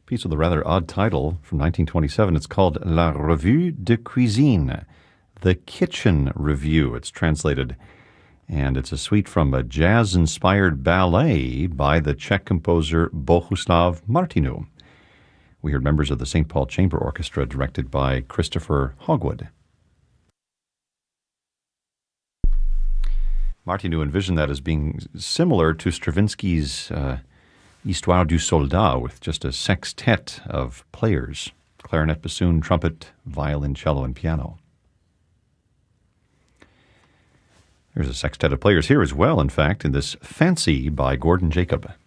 piece with a rather odd title from 1927. It's called La Revue de Cuisine, The Kitchen Review, it's translated. And it's a suite from a jazz-inspired ballet by the Czech composer Bohuslav Martinu. We heard members of the St. Paul Chamber Orchestra directed by Christopher Hogwood. Martinu envisioned that as being similar to Stravinsky's Histoire du Soldat, with just a sextet of players: clarinet, bassoon, trumpet, violin, cello, and piano. There's a sextet of players here as well, in fact, in this Fancy by Gordon Jacob.